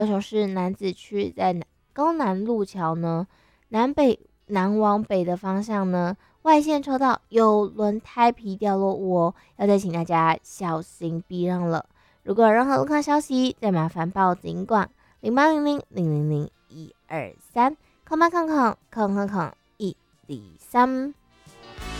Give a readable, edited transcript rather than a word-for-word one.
高雄市楠梓区在高南路桥呢，南往北的方向呢，外线车道有轮胎皮掉落物哦，要再请大家小心避让了。如果有任何路况消息，再麻烦报警管0800000123，空八空103。